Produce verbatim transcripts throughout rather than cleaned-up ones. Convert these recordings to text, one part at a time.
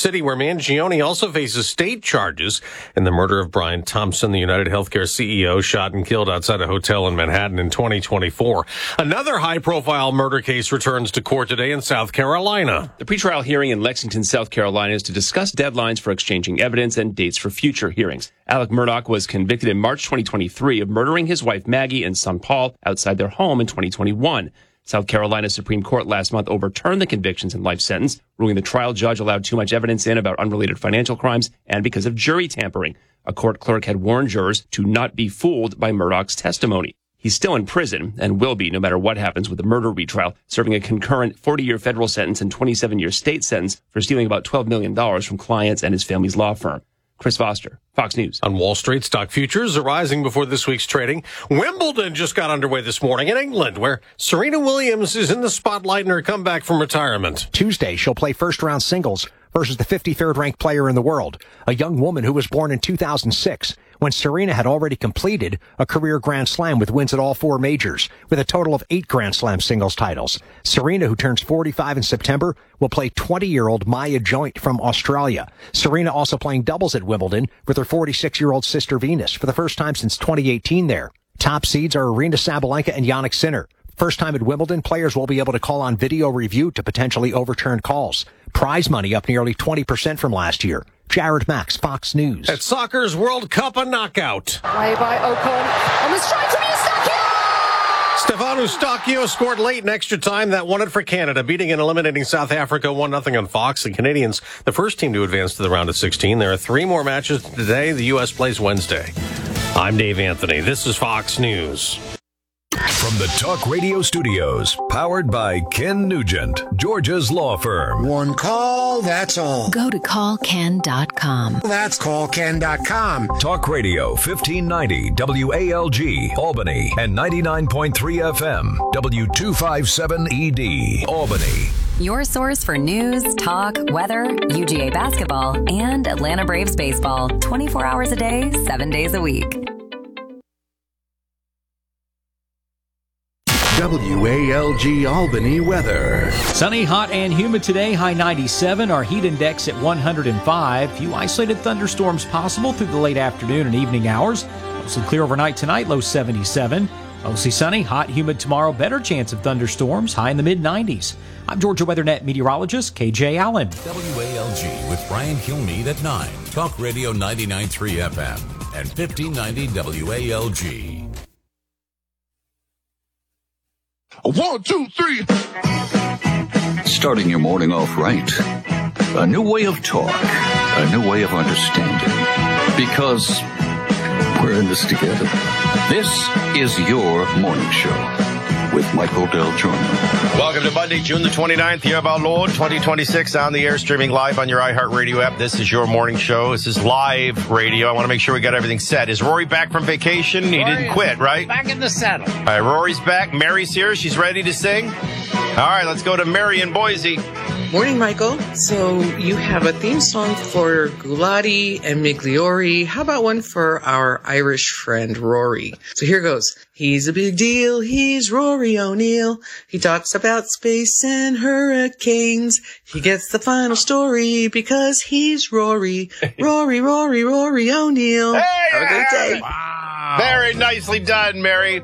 City, where Mangione also faces state charges in the murder of Brian Thompson, the United Healthcare C E O, shot and killed outside a hotel in Manhattan in twenty twenty-four. Another high-profile murder case returns to court today in South Carolina. The pretrial hearing in Lexington, South Carolina is to discuss deadlines for exchanging evidence and dates for future hearings. Alec Murdaugh was convicted in March twenty twenty-three of murdering his wife Maggie and son Paul outside their home in twenty twenty-one. South Carolina Supreme Court last month overturned the convictions and life sentence, ruling the trial judge allowed too much evidence in about unrelated financial crimes and because of jury tampering. A court clerk had warned jurors to not be fooled by Murdaugh's testimony. He's still in prison and will be no matter what happens with the murder retrial, serving a concurrent forty-year federal sentence and twenty-seven-year state sentence for stealing about twelve million dollars from clients and his family's law firm. Chris Foster, Fox News. On Wall Street, stock futures are rising before this week's trading. Wimbledon just got underway this morning in England, where Serena Williams is in the spotlight in her comeback from retirement. Tuesday, she'll play first-round singles versus the fifty-third ranked player in the world, a young woman who was born in two thousand six, when Serena had already completed a career Grand Slam with wins at all four majors, with a total of eight Grand Slam singles titles. Serena, who turns forty-five in September, will play twenty-year-old Maya Joint from Australia. Serena also playing doubles at Wimbledon with her forty-six-year-old sister Venus for the first time since twenty eighteen there. Top seeds are Aryna Sabalenka and Jannik Sinner. First time at Wimbledon, players will be able to call on video review to potentially overturn calls. Prize money up nearly twenty percent from last year. Jared Max, Fox News. At soccer's World Cup, a knockout. Play by Ocon. On the strike from Eustachio! Stefan Eustachio scored late in extra time. That won it for Canada, beating and eliminating South Africa one nothing on Fox. The Canadians, the first team to advance to the round of sixteen. There are three more matches today. The U S plays Wednesday. I'm Dave Anthony. This is Fox News. From the Talk Radio studios, powered by Ken Nugent, Georgia's law firm. One call, that's all. Go to call ken dot com. That's call ken dot com. Talk Radio fifteen ninety W A L G, Albany, and ninety-nine point three F M, W two fifty-seven E D, Albany. Your source for news, talk, weather, U G A basketball, and Atlanta Braves baseball. twenty-four hours a day, seven days a week. W A L G Albany weather. Sunny, hot, and humid today. High ninety-seven. Our heat index at one hundred five. Few isolated thunderstorms possible through the late afternoon and evening hours. Mostly clear overnight tonight. Low seventy-seven. Mostly sunny, hot, humid tomorrow. Better chance of thunderstorms. High in the mid nineties. I'm Georgia WeatherNet meteorologist K J Allen. W A L G with Brian Kilmeade at nine. Talk Radio ninety-nine point three F M and fifteen ninety W A L G. One, two, three. Starting your morning off right. A new way of talk. A new way of understanding. Because we're in this together. This is your morning show with Michael Del Giorno. Welcome to Monday, June the twenty-ninth, year of our Lord, twenty twenty-six, on the air, streaming live on your iHeartRadio app. This is your morning show. This is live radio. I want to make sure we got everything set. Is Rory back from vacation? He Rory didn't quit, right? Back in the saddle. All right, Rory's back. Mary's here. She's ready to sing. All right, let's go to Mary in Boise. Morning, Michael. So you have a theme song for Gulati and Migliori. How about one for our Irish friend, Rory? So here goes. He's a big deal. He's Rory O'Neill. He talks about space and hurricanes. He gets the final story because he's Rory. Rory, Rory, Rory O'Neill. Hey, have a great day. Wow. Very nicely done, Mary.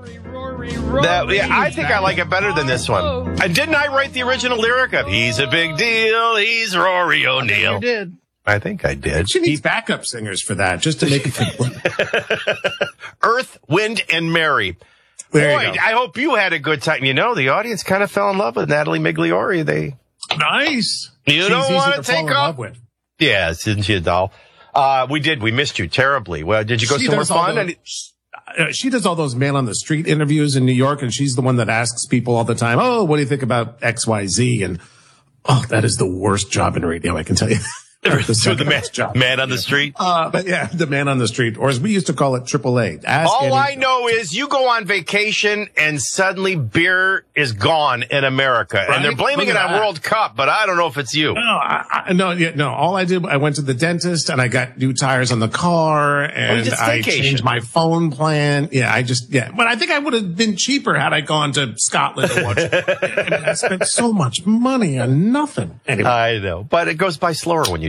That, yeah, I think I like it better than this one. And didn't I write the original lyric of "He's a big deal, he's Rory O'Neill"? You did. I think I did. She needs backup singers for that, just to make it complete. Earth, Wind, and Mary. There Boy, you go. I hope you had a good time. You know, the audience kind of fell in love with Natalie Migliori. They nice. You She's don't want to to take fall in off. love with. Yes, isn't she a doll? Uh, we did. We missed you terribly. Well, did you go She somewhere does all fun? those- Uh, she does all those man on the street interviews in New York, and she's the one that asks people all the time, "Oh, what do you think about X Y Z?" And oh, that is the worst job in radio, I can tell you. the, so the man, man on the street? Uh, but yeah, the man on the street, or as we used to call it, triple A. Ask All any- I know is you go on vacation and suddenly beer is gone in America. Right? And they're blaming Look it at on that. World Cup, but I don't know if it's you. No, I, I, no, yeah, no. All I did, I went to the dentist and I got new tires on the car, and just I staycation. changed my phone plan. Yeah, I just, yeah. But I think I would have been cheaper had I gone to Scotland to watch it. I mean, I spent so much money on nothing. Anyway. I know, but it goes by slower when you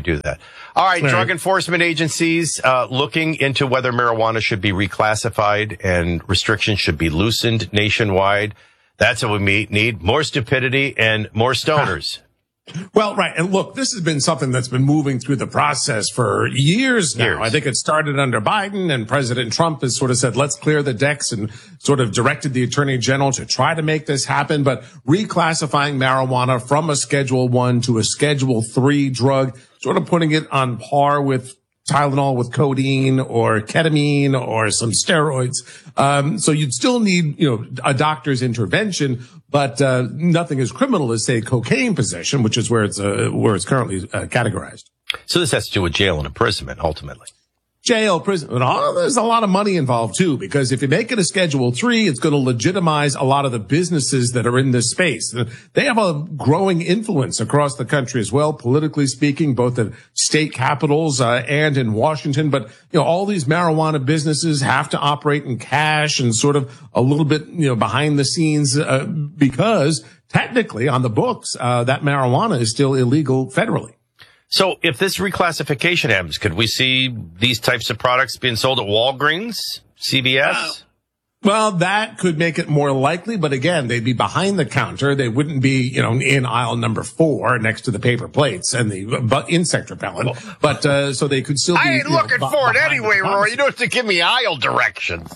do that. All right, All drug right. enforcement agencies uh, looking into whether marijuana should be reclassified and restrictions should be loosened nationwide. That's what we need. More stupidity and more stoners. Well, right. And look, this has been something that's been moving through the process for years now. Years. I think it started under Biden, and President Trump has sort of said, let's clear the decks, and sort of directed the Attorney General to try to make this happen. But reclassifying marijuana from a Schedule One to a Schedule Three drug, sort of putting it on par with Tylenol with codeine or ketamine or some steroids. Um, so you'd still need, you know, a doctor's intervention, but uh, nothing as criminal as, say, cocaine possession, which is where it's uh, where it's currently uh, categorized. So this has to do with jail and imprisonment, ultimately. Jail, prison, and all, there's a lot of money involved too, because if you make it a Schedule Three, it's going to legitimize a lot of the businesses that are in this space. They have a growing influence across the country as well, politically speaking, both at state capitals uh, and in Washington. But you know, all these marijuana businesses have to operate in cash and sort of a little bit, you know, behind the scenes uh, because technically, on the books, uh, that marijuana is still illegal federally. So if this reclassification happens, could we see these types of products being sold at Walgreens, C V S? Uh, well, that could make it more likely, but again, they'd be behind the counter. They wouldn't be, you know, in aisle number four next to the paper plates and the uh, insect repellent. But uh, so they could still be. I ain't you know, looking b- for it behind anyway, the Roy. You don't have to give me aisle directions.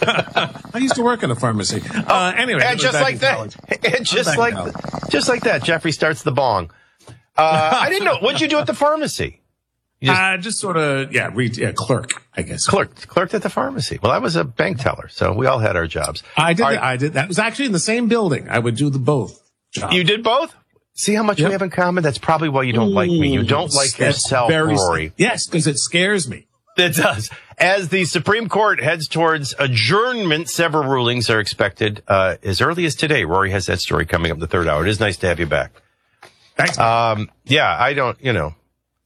I used to work in a pharmacy. Uh, anyway, and just like that, and just like just like that, Jeffrey starts the bong. Uh, I didn't know. What'd you do at the pharmacy? You just, uh, just sort of, yeah, re- yeah, clerk, I guess. Clerk, clerked at the pharmacy. Well, I was a bank teller, so we all had our jobs. I did. Right. I did. That was actually in the same building. I would do the both jobs. You did both? See how much Yep. we have in common? That's probably why you don't like me. You don't like That's yourself, very, Rory. Yes, because it scares me. It does. As the Supreme Court heads towards adjournment, several rulings are expected uh, as early as today. Rory has that story coming up in the third hour. It is nice to have you back. Thanks. Um, yeah, I don't, you know,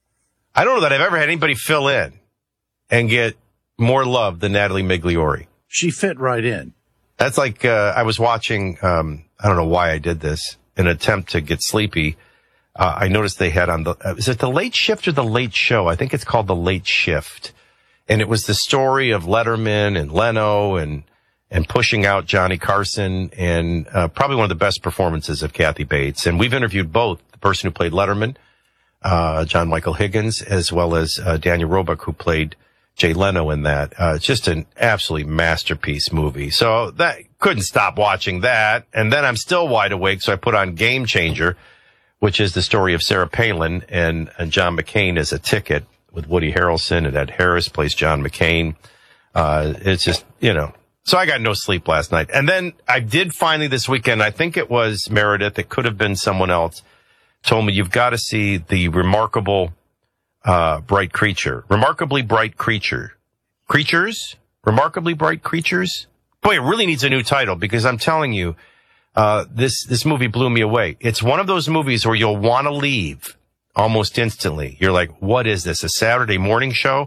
I don't know that I've ever had anybody fill in and get more love than Natalie Migliore. She fit right in. That's like, uh, I was watching, um, I don't know why I did this, in an attempt to get sleepy. Uh, I noticed they had on the, uh, is it the Late Shift or the Late Show? I think it's called the Late Shift. And it was the story of Letterman and Leno and, and pushing out Johnny Carson, and uh, probably one of the best performances of Kathy Bates. And we've interviewed both the person who played Letterman, uh, John Michael Higgins, as well as uh, Daniel Roebuck, who played Jay Leno in that. Uh, it's just an absolutely masterpiece movie. So that couldn't stop watching that. And then I'm still wide awake, so I put on Game Changer, which is the story of Sarah Palin and, and John McCain as a ticket with Woody Harrelson, and Ed Harris plays John McCain. Uh, it's just, you know. So I got no sleep last night. And then I did finally this weekend, I think it was Meredith, it could have been someone else, told me you've got to see the remarkable, uh, bright creature. Remarkably bright creature. Creatures? Remarkably bright creatures? Boy, it really needs a new title, because I'm telling you, uh, this, this movie blew me away. It's one of those movies where you'll want to leave almost instantly. You're like, what is this? A Saturday morning show?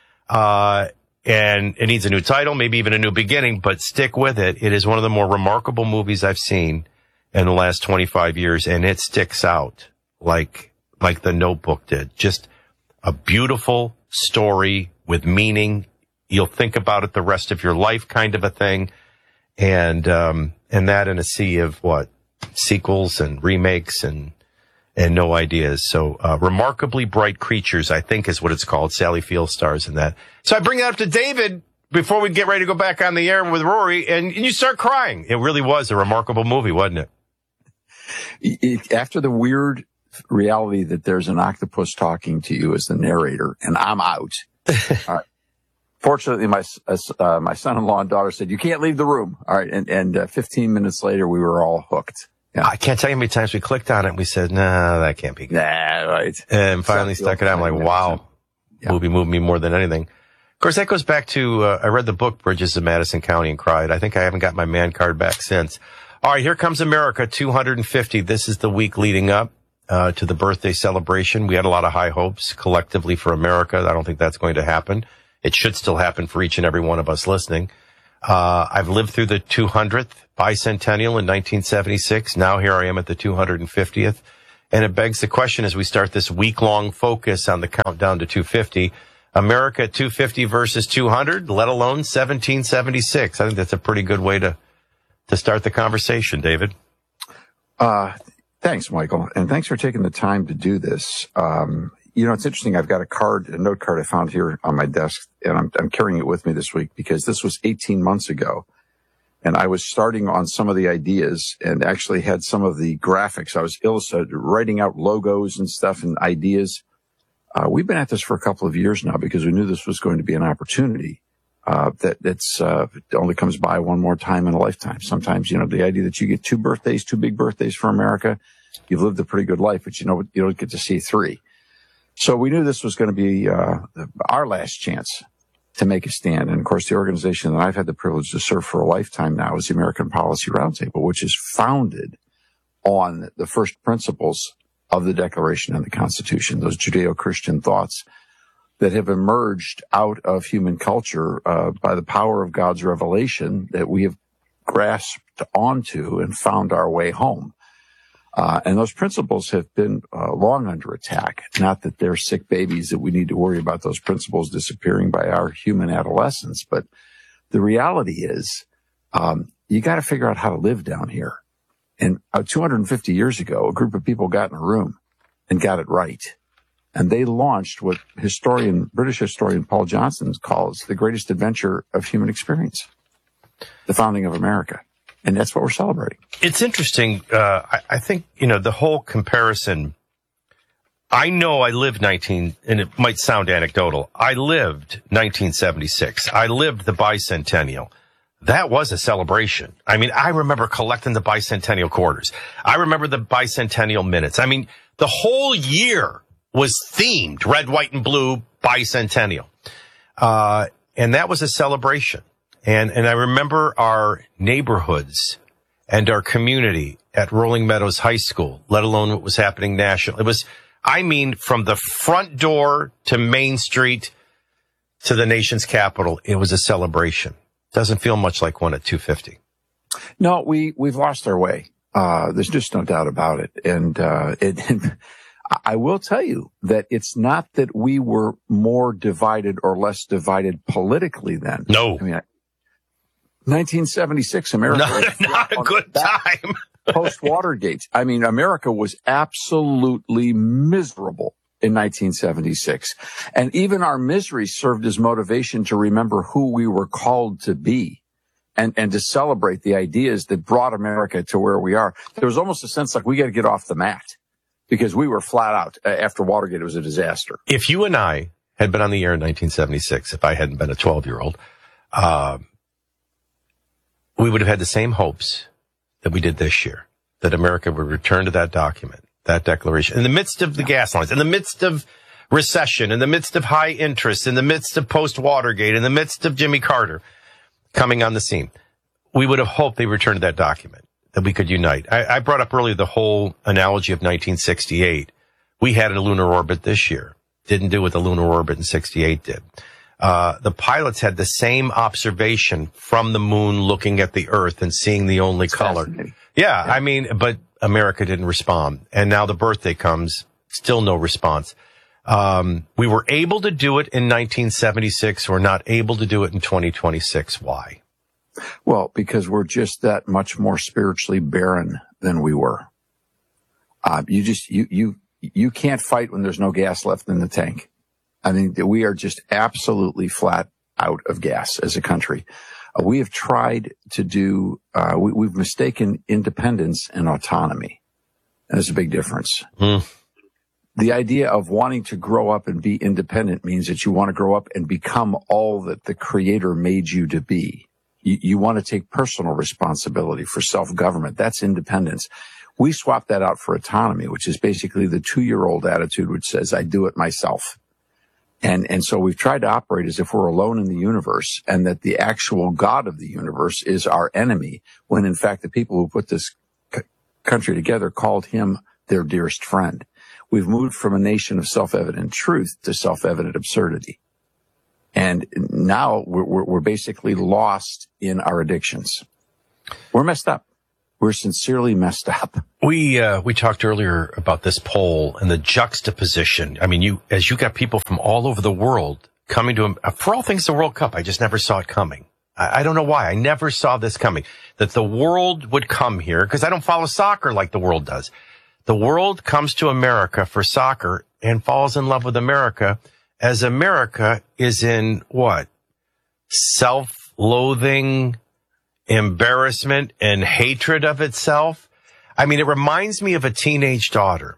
Uh, And it needs a new title, maybe even a new beginning, but stick with it. It is one of the more remarkable movies I've seen in the last twenty-five years, and it sticks out like, like The Notebook did. Just a beautiful story with meaning. You'll think about it the rest of your life, kind of a thing. And, um, and that in a sea of what? Sequels and remakes and, and no ideas. So, uh, Remarkably Bright Creatures, I think is what it's called. Sally Field stars in that. So I bring it up to David before we get ready to go back on the air with Rory, and, and you start crying. It really was a remarkable movie, wasn't it? After the weird reality that there's an octopus talking to you as the narrator, and I'm out. All right. Fortunately, my uh, my son-in-law and daughter said, you can't leave the room. All right. And, and uh, fifteen minutes later, we were all hooked. Yeah. I can't tell you how many times we clicked on it and we said, nah, that can't be good. Nah, right. And finally stuck it out. I'm like, wow, yeah. Movie moved me more than anything. Of course, that goes back to, uh, I read the book Bridges of Madison County and cried. I think I haven't got my man card back since. All right, here comes America, two hundred fifty. This is the week leading up uh, to the birthday celebration. We had a lot of high hopes collectively for America. I don't think that's going to happen. It should still happen for each and every one of us listening. Uh, I've lived through the two hundredth bicentennial in nineteen seventy-six. Now here I am at the two hundred fiftieth. And it begs the question as we start this week-long focus on the countdown to two fifty, America two fifty versus two hundred, let alone seventeen seventy-six. I think that's a pretty good way to, to start the conversation, David. Uh, thanks, Michael. And thanks for taking the time to do this. Um, you know, it's interesting. I've got a card, a note card I found here on my desk, and I'm, I'm carrying it with me this week because this was eighteen months ago. And I was starting on some of the ideas and actually had some of the graphics. I was illustrated, writing out logos and stuff and ideas. Uh, we've been at this for a couple of years now because we knew this was going to be an opportunity. Uh, that it's, uh, it only comes by one more time in a lifetime. Sometimes, you know, the idea that you get two birthdays, two big birthdays for America, you've lived a pretty good life, but you know, you don't get to see three. So we knew this was going to be, uh, our last chance to make a stand. And of course, the organization that I've had the privilege to serve for a lifetime now is the American Policy Roundtable, which is founded on the first principles of the Declaration and the Constitution, those Judeo-Christian thoughts that have emerged out of human culture uh, by the power of God's revelation that we have grasped onto and found our way home. Uh, and those principles have been uh, long under attack. Not that they're sick babies that we need to worry about those principles disappearing by our human adolescence, but the reality is um, you got to figure out how to live down here. And uh, two hundred fifty years ago, a group of people got in a room and got it right. And they launched what historian, British historian Paul Johnson calls the greatest adventure of human experience, the founding of America. And that's what we're celebrating. It's interesting. Uh, I, I think, you know, the whole comparison, I know I lived nineteen, and it might sound anecdotal. I lived nineteen seventy-six. I lived the bicentennial. That was a celebration. I mean, I remember collecting the bicentennial quarters. I remember the bicentennial minutes. I mean, the whole year was themed red, white, and blue bicentennial. Uh, and that was a celebration. And, and I remember our neighborhoods and our community at Rolling Meadows High School, let alone what was happening nationally. It was, I mean, from the front door to Main Street to the nation's capital, it was a celebration. Doesn't feel much like one at two fifty. No, we, we've lost our way. Uh, there's just no doubt about it. And, uh, it, I will tell you that it's not that we were more divided or less divided politically then. No. I mean, nineteen seventy-six, America. Not, not a good time. Post Watergate. I mean, America was absolutely miserable in nineteen seventy-six. And even our misery served as motivation to remember who we were called to be and, and to celebrate the ideas that brought America to where we are. There was almost a sense like we got to get off the mat because we were flat out. After Watergate, it was a disaster. If you and I had been on the air in nineteen seventy-six, if I hadn't been a twelve-year-old, uh, we would have had the same hopes that we did this year, that America would return to that document, that declaration, in the midst of the gas lines, in the midst of recession, in the midst of high interest, in the midst of post-Watergate, in the midst of Jimmy Carter coming on the scene. We would have hoped they returned to that document, that we could unite. I, I brought up earlier the whole analogy of nineteen sixty-eight. We had a lunar orbit this year. Didn't do what the lunar orbit in sixty-eight did. Uh, the pilots had the same observation from the moon looking at the Earth and seeing the only It's color. Yeah, yeah, I mean, but America didn't respond. And now the birthday comes, still no response. Um, we were able to do it in nineteen seventy-six. We're not able to do it in twenty twenty-six. Why? Well, because we're just that much more spiritually barren than we were. Uh, you just, you, you, you can't fight when there's no gas left in the tank. I mean, we are just absolutely flat out of gas as a country. Uh, we have tried to do, uh, we, we've mistaken independence and autonomy. And there's a big difference. Mm. The idea of wanting to grow up and be independent means that you want to grow up and become all that the Creator made you to be. You, you want to take personal responsibility for self-government. That's independence. We swap that out for autonomy, which is basically the two-year-old attitude which says, I do it myself. And, and so we've tried to operate as if we're alone in the universe and that the actual God of the universe is our enemy, when in fact the people who put this c- country together called him their dearest friend. We've moved from a nation of self-evident truth to self-evident absurdity. And now we're, we're, we're basically lost in our addictions. We're messed up. we're sincerely messed up. We uh, we talked earlier about this poll and the juxtaposition. I mean, you as you got people from all over the world coming to him for all things the World Cup. I just never saw it coming. I, I don't know why. I never saw this coming. That the world would come here because I don't follow soccer like the world does. The world comes to America for soccer and falls in love with America as America is in what? Self-loathing, embarrassment, and hatred of itself. I mean, it reminds me of a teenage daughter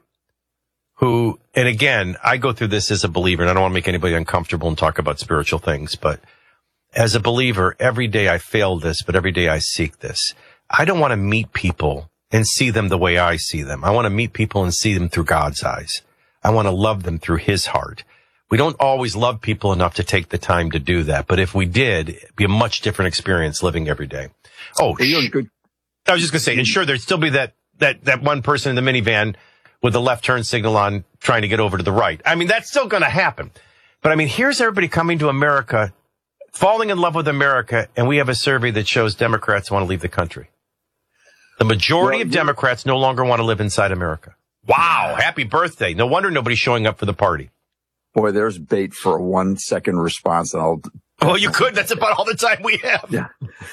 who, and again, I go through this as a believer, and I don't want to make anybody uncomfortable and talk about spiritual things, but as a believer, every day I fail this, but every day I seek this. I don't want to meet people and see them the way I see them. I want to meet people and see them through God's eyes. I want to love them through his heart. We don't always love people enough to take the time to do that, but if we did, it'd be a much different experience living every day. Oh, sh- good. I was just going to say, and sure, there'd still be that, that, that one person in the minivan with the left turn signal on trying to get over to the right. I mean, that's still going to happen. But I mean, here's everybody coming to America, falling in love with America, and we have a survey that shows Democrats want to leave the country. The majority well, of Democrats no longer want to live inside America. Wow, happy birthday. No wonder nobody's showing up for the party. Boy, there's bait for a one second response. And I'll. Oh, you could. That's about all the time we have. Yeah.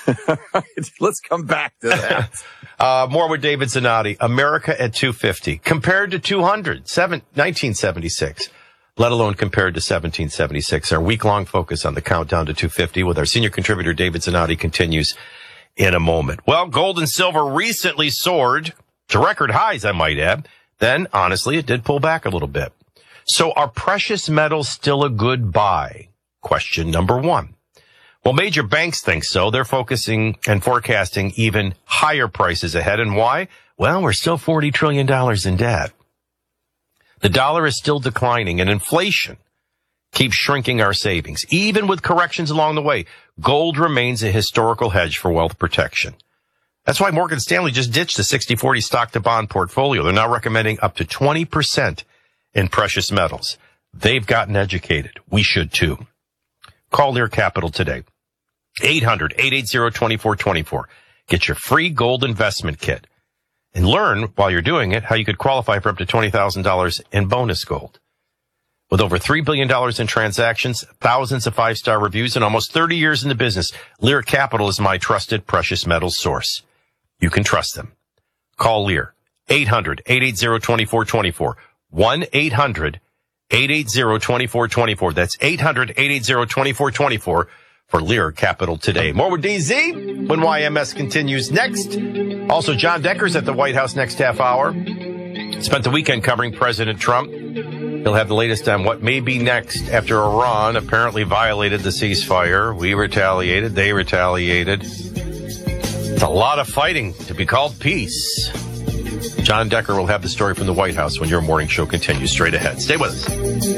Let's come back to that. uh, more with David Zanotti. America at two fifty compared to two hundred, seven, nineteen seventy-six, let alone compared to seventeen seventy-six. Our week-long focus on the countdown to two fifty with our senior contributor, David Zanotti, continues in a moment. Well, gold and silver recently soared to record highs, I might add. Then, honestly, it did pull back a little bit. So are precious metals still a good buy? Question number one. Well, major banks think so. They're focusing and forecasting even higher prices ahead. And why? Well, we're still forty trillion dollars in debt. The dollar is still declining and inflation keeps shrinking our savings. Even with corrections along the way, gold remains a historical hedge for wealth protection. That's why Morgan Stanley just ditched the sixty forty stock to bond portfolio. They're now recommending up to twenty percent in precious metals. They've gotten educated. We should too. Call Lear Capital today. eight hundred, eight eight zero, two four two four. Get your free gold investment kit and learn while you're doing it how you could qualify for up to twenty thousand dollars in bonus gold. With over three billion dollars in transactions, thousands of five-star reviews, and almost thirty years in the business, Lear Capital is my trusted precious metals source. You can trust them. Call Lear. eight hundred, eight eight zero, two four two four. one eight hundred, eight eight zero, two four two four. That's eight hundred, eight eight zero, two four two four for Lear Capital today. More with D Z when Y M S continues next. Also, John Decker's at the White House next half hour. Spent the weekend covering President Trump. He'll have the latest on what may be next after Iran apparently violated the ceasefire. We retaliated. They retaliated. It's a lot of fighting to be called peace. John Decker will have the story from the White House when your morning show continues straight ahead. Stay with us.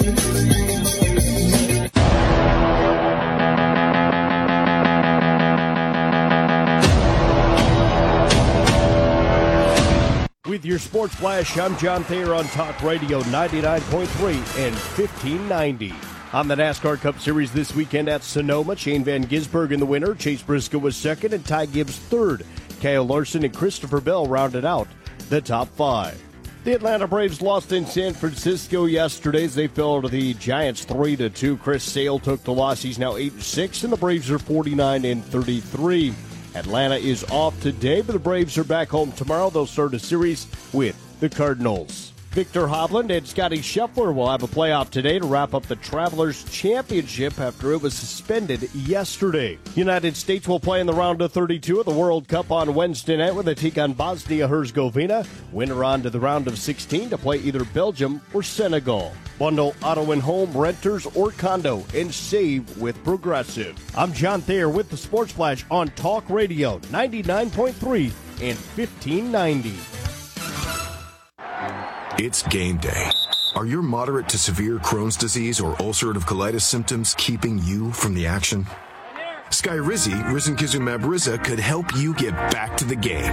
With your Sports Flash, I'm John Thayer on Talk Radio ninety-nine point three and fifteen ninety. On the NASCAR Cup Series this weekend at Sonoma, Shane Van Gisbergen in the winner, Chase Briscoe was second, and Ty Gibbs third. Kyle Larson and Christopher Bell rounded out the top five. The Atlanta Braves lost in San Francisco yesterday as they fell to the Giants three to two. Chris Sale took the loss. He's now eight and six, and the Braves are forty-nine and thirty-three. Atlanta is off today, but the Braves are back home tomorrow. They'll start a series with the Cardinals. Victor Hovland and Scotty Scheffler will have a playoff today to wrap up the Travelers Championship after it was suspended yesterday. United States will play in the round of thirty-two of the World Cup on Wednesday night with a take on Bosnia-Herzegovina. Winner on to the round of sixteen to play either Belgium or Senegal. Bundle auto and home, renters, or condo, and save with Progressive. I'm John Thayer with the Sports Flash on Talk Radio ninety-nine point three and fifteen ninety. It's game day. Are your moderate to severe Crohn's disease or ulcerative colitis symptoms keeping you from the action? Skyrizi, risankizumab Riza, could help you get back to the game.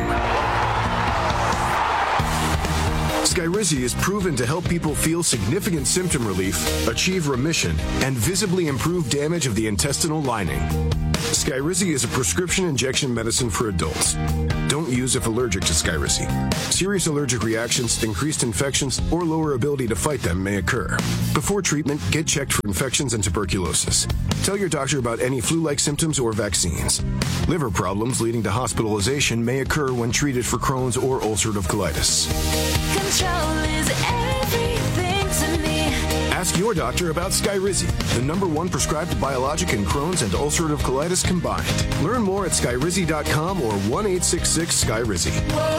Skyrizi is proven to help people feel significant symptom relief, achieve remission, and visibly improve damage of the intestinal lining. Skyrizi is a prescription injection medicine for adults. Don't use if allergic to Skyrizi. Serious allergic reactions, increased infections, or lower ability to fight them may occur. Before treatment, get checked for infections and tuberculosis. Tell your doctor about any flu-like symptoms or vaccines. Liver problems leading to hospitalization may occur when treated for Crohn's or ulcerative colitis. Control is everything to me. Ask your doctor about Skyrizi, the number one prescribed biologic in Crohn's and ulcerative colitis combined. Learn more at skyrizi dot com or one eight six six Skyrizi.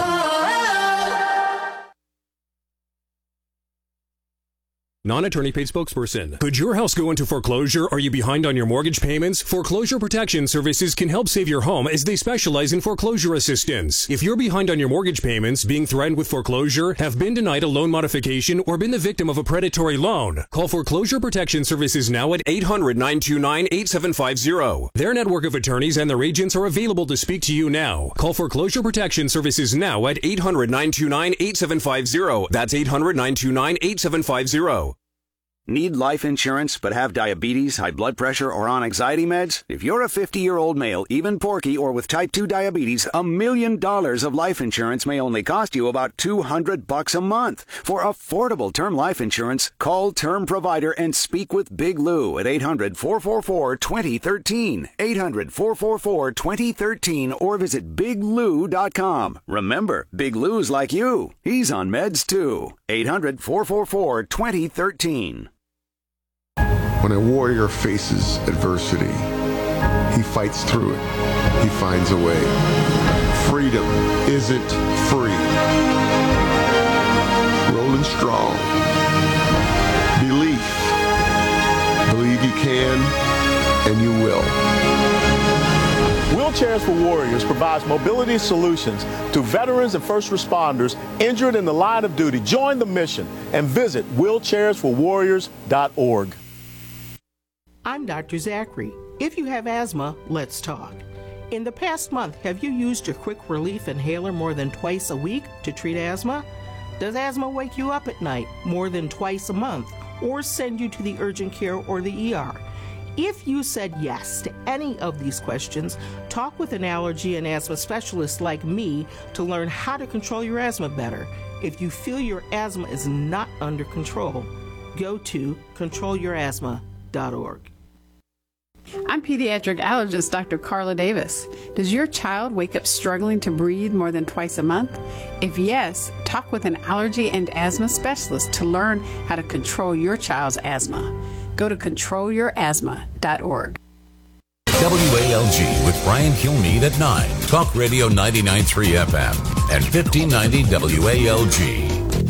Non-attorney paid spokesperson. Could your house go into foreclosure? Are you behind on your mortgage payments? Foreclosure Protection Services can help save your home as they specialize in foreclosure assistance. If you're behind on your mortgage payments, being threatened with foreclosure, have been denied a loan modification, or been the victim of a predatory loan, call Foreclosure Protection Services now at eight hundred, nine two nine, eight seven five zero. Their network of attorneys and their agents are available to speak to you now. Call Foreclosure Protection Services now at eight hundred, nine two nine, eight seven five zero. That's eight hundred, nine two nine, eight seven five zero. Need life insurance but have diabetes, high blood pressure, or on anxiety meds? If you're a fifty-year-old male, even porky, or with type two diabetes, a million dollars of life insurance may only cost you about two hundred bucks a month. For affordable term life insurance, call Term Provider and speak with Big Lou at eight hundred, four four four, two zero one three, eight hundred, four four four, two zero one three, or visit big lou dot com. Remember, Big Lou's like you. He's on meds too. eight hundred, four four four, two zero one three. When a warrior faces adversity, he fights through it. He finds a way. Freedom isn't free. Rolling strong. Belief. Believe you can, and you will. Wheelchairs for Warriors provides mobility solutions to veterans and first responders injured in the line of duty. Join the mission and visit wheelchairs for warriors dot org. I'm Doctor Zachary. If you have asthma, let's talk. In the past month, have you used your quick relief inhaler more than twice a week to treat asthma? Does asthma wake you up at night more than twice a month or send you to the urgent care or the E R? If you said yes to any of these questions, talk with an allergy and asthma specialist like me to learn how to control your asthma better. If you feel your asthma is not under control, go to control your asthma dot org. I'm pediatric allergist Doctor Carla Davis. Does your child wake up struggling to breathe more than twice a month? If yes, talk with an allergy and asthma specialist to learn how to control your child's asthma. Go to control your asthma dot org. W A L G with Brian Kilmeade at nine. Talk Radio ninety-nine point three F M and fifteen ninety W A L G.